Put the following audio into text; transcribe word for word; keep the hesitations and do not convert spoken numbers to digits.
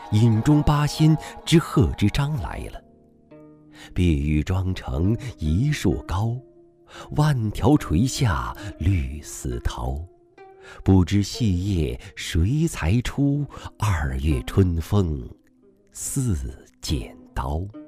饮中八仙之贺知章来了。碧玉妆成一树高，万条垂下绿丝绦。不知细叶谁裁出？二月春风似剪刀。